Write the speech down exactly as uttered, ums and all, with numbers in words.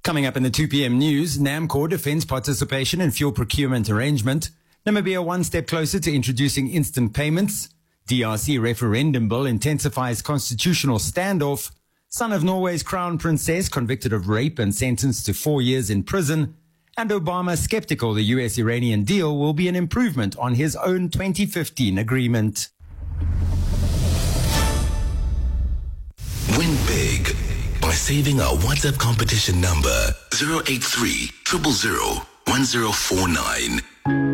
Coming up in the two p.m. news, NAMCOR defends participation in fuel procurement arrangement. Namibia one step closer to introducing instant payments. D R C referendum bill intensifies constitutional standoff. Son of Norway's crown princess convicted of rape and sentenced to four years in prison. And Obama skeptical the U S-Iranian deal will be an improvement on his own twenty fifteen agreement. Win big by saving our WhatsApp competition number zero eight three, zero zero zero, one zero four nine.